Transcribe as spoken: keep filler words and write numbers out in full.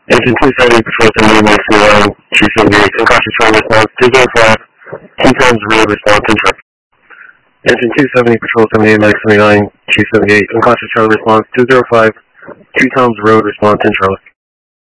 Engine two seventy, Patrol seventy, Mike seventy-nine, two seventy-eight, unconscious Charlie response, two zero five, two times road response, intro. Engine two seventy, Patrol seventy-eight, Mike seventy-nine, two seventy-eight, unconscious Charlie response, two zero five, two times road response, intro.